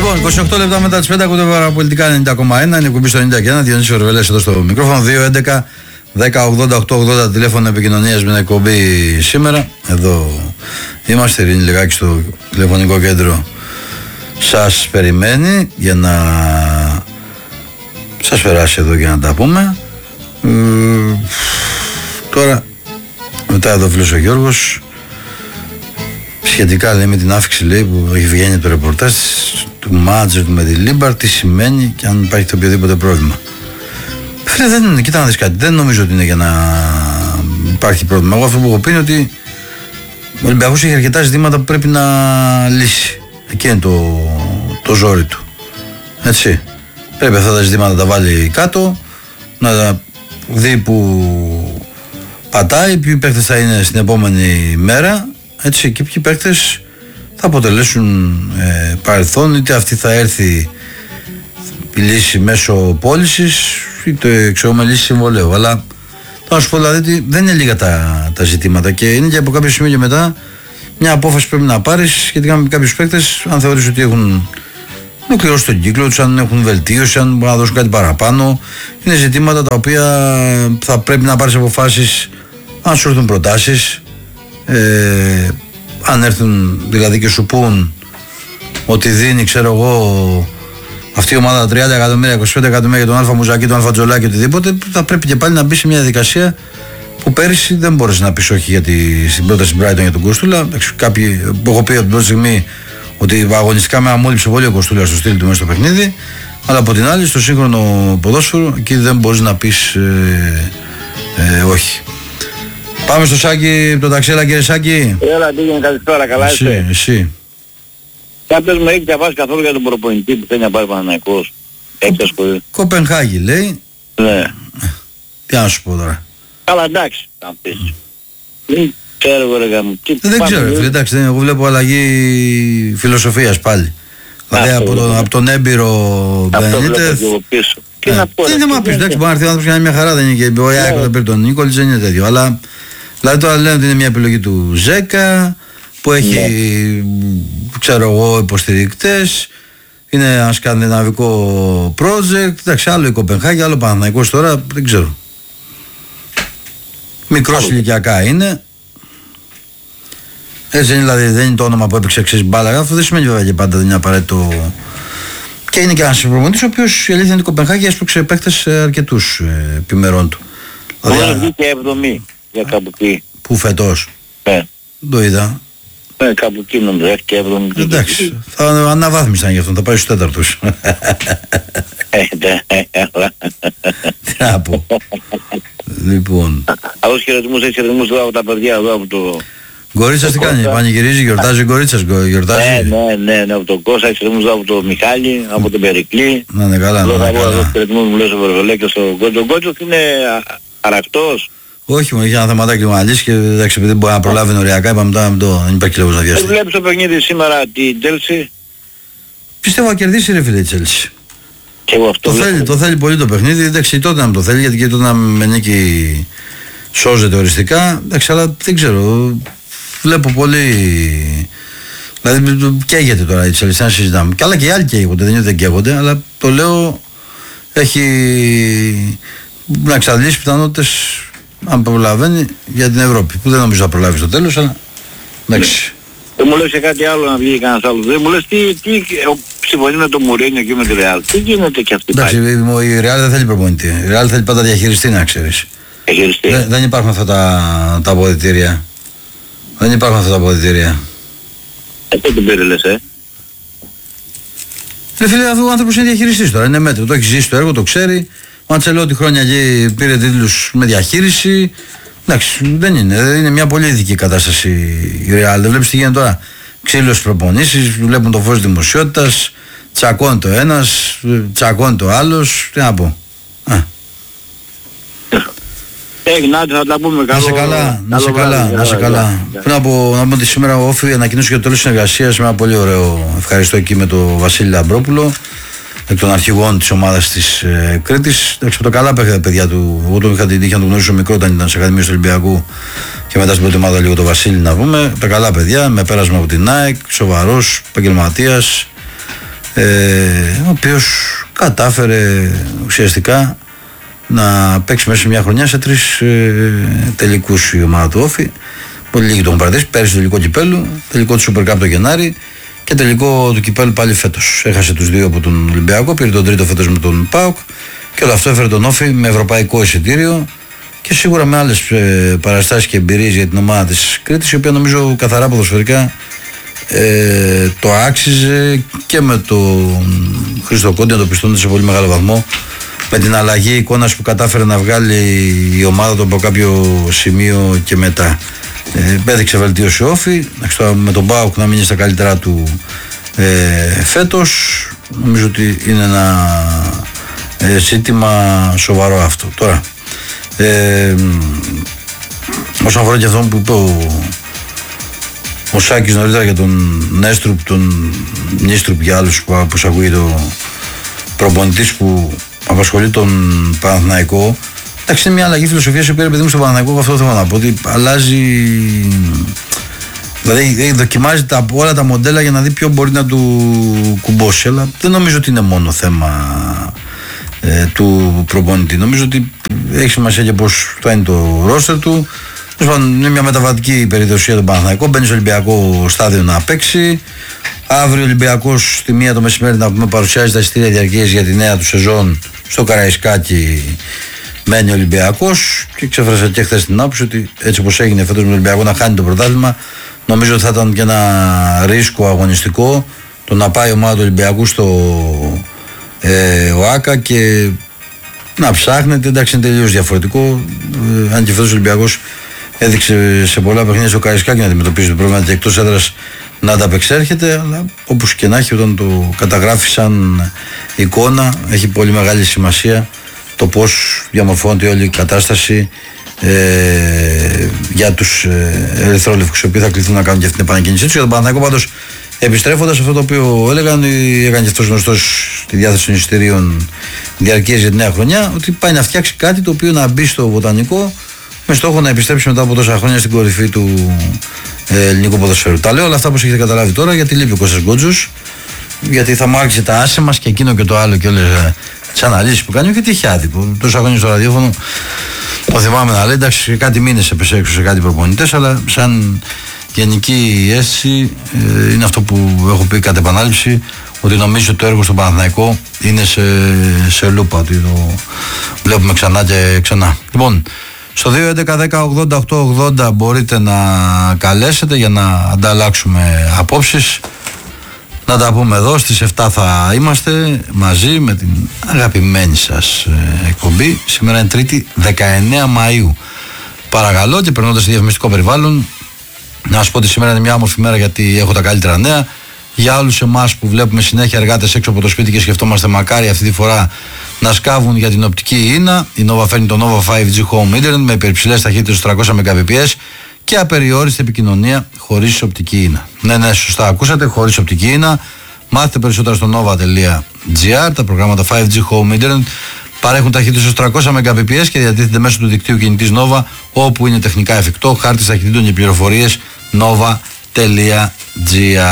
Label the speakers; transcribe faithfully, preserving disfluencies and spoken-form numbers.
Speaker 1: Λοιπόν, είκοσι οκτώ λεπτά μετά τις πέντε ακούτε Παραπολιτικά ενενήντα κόμμα ένα. Είναι εκπομπή στο ενενήντα και ένα. Διονύσης Ορβελές εδώ στο μικρόφωνο. δύο έντεκα δέκα ογδόντα οκτώ ογδόντα τηλέφωνο επικοινωνίας με την εκπομπή σήμερα. Εδώ είμαστε. Ειρήνη Λεγάκη στο τηλεφωνικό κέντρο σας περιμένει για να σας περάσει εδώ και να τα πούμε. Ε, τώρα μετά εδώ φίλος ο Γιώργος σχετικά λέει με την αύξηση λέει, που έχει βγαίνει το ρεπορτάζ του μάτζερ του με τη Λίμπαρ, τι σημαίνει και αν υπάρχει το οποιοδήποτε πρόβλημα. Φίλε, δεν είναι, κοίτα να δεις κάτι, δεν νομίζω ότι είναι για να υπάρχει πρόβλημα. Εγώ αυτό που έχω πει είναι ότι ο Ολυμπιακός έχει αρκετά ζητήματα που πρέπει να λύσει. Εκεί είναι το, το ζόρι του. Έτσι. Πρέπει αυτά τα ζητήματα να τα βάλει κάτω, να δει που πατάει, ποιοι παίκτες θα είναι στην επόμενη μέρα. Έτσι, και ποιοι παίκτες θα αποτελέσουν ε, παρελθόν, είτε αυτή θα έρθει η λύση μέσω πώλησης, είτε ξέρω με λύση συμβολέου. Αλλά θα σου πω δηλαδή ότι δεν είναι λίγα τα, τα ζητήματα και είναι και από κάποιο σημείο και μετά μια απόφαση πρέπει να πάρεις σχετικά με κάποιους παίκτες, αν θεωρείς ότι έχουν ολοκληρώσει τον κύκλο τους, αν έχουν βελτίωση, αν μπορούν να δώσουν κάτι παραπάνω. Είναι ζητήματα τα οποία θα πρέπει να πάρεις αποφάσεις αν σου έρθουν προτάσεις. Ε, αν έρθουν δηλαδή και σου πούν ότι δίνει ξέρω εγώ αυτή η ομάδα τριάντα εκατομμύρια, είκοσι πέντε εκατομμύρια για τον Αλφα Μουζακή, τον Αλφα Τζολάκη, οτιδήποτε, θα πρέπει και πάλι να μπει σε μια διαδικασία που πέρυσι δεν μπόρεσε να πει όχι για τη, στην πρόταση Brighton για τον Κοστούλα. Κάποιοι που έχω πει από την πρώτη στιγμή ότι αγωνιστικά με αμόλυψε πολύ ο Κοστούλα στο στυλ του μέσα στο παιχνίδι, αλλά από την άλλη στο σύγχρονο ποδόσφαιρο εκεί δεν μπορεί να πει ε, ε, όχι. Πάμε στο Σάκη, το ταξέλα κύριε Σάκη.
Speaker 2: Έλα, πήγαινε καλησπέρα, καλά
Speaker 1: εσύ,
Speaker 2: είστε.
Speaker 1: Εσύ.
Speaker 2: Κάποιος με έχει διαβάσει καθόλου για τον προπονητή που θέλει να πάρει Παναθηναϊκός. Έχετε ασχοληθεί.
Speaker 1: Κοπενχάγη λέει.
Speaker 2: Ναι.
Speaker 1: Τι να σου πω τώρα.
Speaker 2: Καλά, εντάξει, θα πεις. Δεν ξέρω ρε γάμο.
Speaker 1: Δεν ξέρω, φίλε, εντάξει, εγώ βλέπω αλλαγή φιλοσοφίας πάλι. Δηλαδή από, το, από τον έμπειρο Μπενίτεθ.
Speaker 2: Τι να πω,
Speaker 1: δεν είναι μα πεις, εντάξει, μπορεί να έρθει ο άνθρωπος και να είναι μια χαρά, δεν είναι και ο Ιάκο δεν πήρε τον Νίκολιτς, δεν είναι τέτοιο. Αλλά δηλαδή τώρα λένε ότι είναι μια επιλογή του Ζέκα που έχει, ξέρω εγώ, υποστηρικτές. Είναι ένα σκανδιναβικό project. Εντάξει, άλλο η Κοπενχάγη, άλλο Παναθηναϊκός τώρα, δεν ξέρω. Μικρός ηλικιακά είναι. Έτσι είναι, δηλαδή δεν είναι το όνομα που έπαιξε εξής μπάλα. Αυτό δεν σημαίνει βέβαια και πάντα δεν είναι απαραίτητο. Και είναι και ένας προπονητής ο οποίος η αλήθεια είναι ότι η Κοπενχάγη έσπρωξε παίκτες αρκετούς ε, επιμερών του.
Speaker 2: Δηλαδή βγήκε εβδομή για κάπου εκεί.
Speaker 1: Πού φετός.
Speaker 2: Ναι.
Speaker 1: Το είδα.
Speaker 2: Ναι, κάπου εκεί νομίζω έχει και εβδομή.
Speaker 1: Εντάξει, θα αναβάθμισαν γι' αυτό, θα πάει στους τέταρτους. Τι να πω. Λοιπόν.
Speaker 2: Άλλος χαιρετισμούς, έχει χαιρετισμούς εδώ από τα παιδιά εδώ από το...
Speaker 1: Γκορίτσας τι κάνει, πανηγυρίζει, γιορτάζει ο Γκορίτσας, γιορτάζει.
Speaker 2: Ναι, ναι, ναι, ναι, από τον Κώστα, έχει χαιρετισμούς εδώ από τον Μιχάλη, από τον Περικλή.
Speaker 1: Να είναι καλά, να είναι καλά.
Speaker 2: Εδώ χαιρετισμούς μου λέει στο Βερβελέ και στο Κότσο. Ο Κότσος είναι αρακτός.
Speaker 1: Όχι, μου είχε ένα θεματάκι λίγο αλήθεια και εντάξει, επειδή μπορεί να προλάβει νοριακά, είπαμε τώρα το, δεν υπάρχει λόγος να βιαστεί.
Speaker 2: Βλέπεις το παιχνίδι σήμερα την Τσέλσι.
Speaker 1: Πιστεύω να κερδίσει ρε φίλε η Τσέλσι.
Speaker 2: Και εγώ αυτό
Speaker 1: το θέλει, το θέλει πολύ το παιχνίδι, εντάξει, τότε να το θέλει, γιατί και τότε να με νίκη σώζεται οριστικά, εντάξει, αλλά δεν ξέρω, βλέπω πολύ, δηλαδή καίγεται τώρα η Τσέλσι, να συζητάμε. Καλά και οι άλλοι καίγονται, δεν είναι ότι δεν καίγονται, αλλά το λέω, έχει να εξαντλήσει πιθανότητες, αν προλαβαίνει, για την Ευρώπη, που δεν νομίζω να προλάβει στο τέλος, αλλά εντάξει.
Speaker 2: Δεν μου λες και κάτι άλλο να βγει κανένας άλλος. Δεν μου λες τι, τι συμφωνεί με τον Μουρίνιο και με τη Ρεάλ. Τι γίνεται και αυτή
Speaker 1: πάλι. Εντάξει, η Ρεάλ δεν θέλει προπονητή. Η Ρεάλ θέλει πάντα διαχειριστή να ξέρεις.
Speaker 2: Διαχειριστή.
Speaker 1: Δεν, δεν υπάρχουν αυτά τα, τα αποδυτήρια. Δεν υπάρχουν αυτά τα αποδυτήρια.
Speaker 2: Ε, δεν την πήρε λες, ε.
Speaker 1: Ρε φίλε, ο άνθρωπος είναι διαχειριστής τώρα, είναι μέτρο. Το έχει ζήσει το έργο, το ξέρει. Ο Αντσελότη χρόνια εκεί πήρε τίτλους με διαχείριση. Εντάξει, δεν είναι. Είναι μια πολύ ειδική κατάσταση η Real. Δεν βλέπεις τι γίνεται τώρα. Ξύλος προπονήσεις, βλέπουν το φως δημοσιότητας, τσακώνει το ένας, τσακώνει το άλλος. Τι να πω. Α.
Speaker 2: Έγινε, θα τα πούμε καλό.
Speaker 1: Να σε καλά, να σε καλά, να σε καλά. Πριν από να πούμε ότι σήμερα ο Όφη ανακοίνωσε για το τέλος συνεργασίας με ένα πολύ ωραίο ευχαριστώ εκεί με τον Βασίλη Λαμπρόπουλο, εκ των αρχηγών της ομάδας της ε, Κρήτης. Εντάξει, το καλά παιχνίδι παιδιά του. Εγώ τον είχα την τύχη να τον γνωρίσω μικρό όταν ήταν σε Ακαδημία του Ολυμπιακού και μετά στην πρώτη ομάδα λίγο το Βασίλη να πούμε. Τα καλά παιδιά, με πέρασμα από την ΑΕΚ, σοβαρός, επαγγελματίας. ε, ο οποίος κατάφερε ουσιαστικά να παίξει μέσα σε μια χρονιά σε τρεις ε, τελικούς η ομάδα του Όφη. Πολύ λίγοι το έχουν παρατήσει. Πέρυσι τελικό κυπέλου, τελικό του Super Cup το Γενάρη και τελικό του κυπέλου πάλι φέτος. Έχασε τους δύο από τον Ολυμπιακό, πήρε τον τρίτο φέτος με τον ΠΑΟΚ και όλο αυτό έφερε τον Όφη με ευρωπαϊκό εισιτήριο και σίγουρα με άλλες ε, παραστάσεις και εμπειρίες για την ομάδα της Κρήτης, η οποία νομίζω καθαρά ποδοσφαιρικά ε, το άξιζε και με τον Χρήστο Κόντι να το πιστώνεται σε πολύ μεγάλο βαθμό, με την αλλαγή εικόνας που κατάφερε να βγάλει η ομάδα του από κάποιο σημείο και μετά. Ε, έδειξε βελτίωση Όφη, με τον ΠΑΟΚ να μείνει στα καλύτερά του ε, φέτος. Νομίζω ότι είναι ένα ε, ζήτημα σοβαρό αυτό. Τώρα, ε, όσον αφορά και αυτό που είπε ο, ο Σάκης νωρίτερα για τον Νέστρουπ, τον Νίστρουπ για άλλους που, που ακούει το προπονητής που απασχολεί τον Παναθηναϊκό. Εντάξει, είναι μια αλλαγή φιλοσοφίας η οποία, παιδί μου, στον Παναθηναϊκό, αυτό θέλω να πω, ότι αλλάζει. Δηλαδή, δοκιμάζει τα, όλα τα μοντέλα για να δει ποιο μπορεί να του κουμπώσει. Αλλά δεν νομίζω ότι είναι μόνο θέμα ε, του προπονητή. Νομίζω ότι έχει σημασία και πώς θα είναι το ρόστερ του. Είναι μια μεταβατική περίπτωση για τον Παναθηναϊκό. Μπαίνει στο Ολυμπιακό στάδιο να παίξει. Αύριο ο Ολυμπιακός στη μία το μεσημέρι να πούμε παρουσιάζει τα εισιτήρια διαρκείας για τη νέα του σεζόν στο Καραϊσκάκι. Μένει ο Ολυμπιακός και ξέφρασα και χθες την άποψη ότι έτσι όπως έγινε φέτος με τον Ολυμπιακό να χάνει το πρωτάθλημα, νομίζω ότι θα ήταν και ένα ρίσκο αγωνιστικό το να πάει η ομάδα του Ολυμπιακού στο ε, ΟΑΚΑ και να ψάχνεται. Εντάξει, είναι τελείως διαφορετικό. Ε, αν και φέτος ο Ολυμπιακός έδειξε σε πολλά παιχνίδια στο Καραϊσκάκι να αντιμετωπίζει το πρόβλημα και εκτός έδρας να ανταπεξέρχεται, αλλά όπως και να έχει, όταν το καταγράφει σαν εικόνα, έχει πολύ μεγάλη σημασία το πώς διαμορφώνεται όλη η κατάσταση ε, για τους ε, ερυθρόλευκους, οι οποίοι θα κληθούν να κάνουν και αυτή την επανεκκίνησή τους. Για τον Παναθηναϊκό, πάντως, επιστρέφοντας αυτό το οποίο έλεγαν, έκανε και αυτός γνωστός στη διάθεση των εισιτηρίων διαρκείας για τη νέα χρονιά, ότι πάει να φτιάξει κάτι το οποίο να μπει στο βοτανικό με στόχο να επιστρέψει μετά από τόσα χρόνια στην κορυφή του ε, ελληνικού ποδοσφαίρου. Τα λέω όλα αυτά όπως έχετε καταλάβει τώρα, γιατί λείπει ο Κώστας Γκότζος, γιατί θα μου άρχισε τα άσε μας και εκείνο και το άλλο και όλες τις αναλύσεις που κάνει, γιατί είχε άδικο. Τόσα χρόνια στο ραδιόφωνο το θυμάμαι να λέει, εντάξει, κάτι μήνες έπεσε έξω σε κάτι προπονητές, αλλά σαν γενική αίσθηση ε, είναι αυτό που έχω πει κατ' επανάληψη, ότι νομίζω ότι το έργο στον Παναθηναϊκό είναι σε, σε λούπα, ότι το βλέπουμε ξανά και ξανά. Λοιπόν, στο δύο έντεκα δέκα ογδόντα οκτώ ογδόντα μπορείτε να καλέσετε για να ανταλλάξουμε απόψεις. Να τα πούμε εδώ, στις επτά θα είμαστε μαζί με την αγαπημένη σας εκπομπή. Σήμερα είναι Τρίτη δεκαεννέα Μαΐου. Παρακαλώ, και περνώντας σε διαφημιστικό περιβάλλον, να σας πω ότι σήμερα είναι μια όμορφη μέρα, γιατί έχω τα καλύτερα νέα. Για όλους εμάς που βλέπουμε συνέχεια εργάτες έξω από το σπίτι και σκεφτόμαστε μακάρι αυτή τη φορά να σκάβουν για την οπτική ίνα, η Nova φέρνει το Nova φάιβ τζι Home Internet με υπερψηλές ταχύτητες τριακόσια Mbps και απεριόριστη επικοινωνία χωρίς οπτική ίνα. Ναι, ναι, σωστά ακούσατε, χωρίς οπτική ίνα. Μάθετε περισσότερα στο nova τελεία gr. Τα προγράμματα φάιβ τζι Home Internet παρέχουν ταχύτητες τριακόσια Mbps και διατίθεται μέσω του δικτύου κινητής Nova όπου είναι τεχνικά εφικτό. Χάρτης ταχυτήτων και πληροφορίες nova τελεία gr.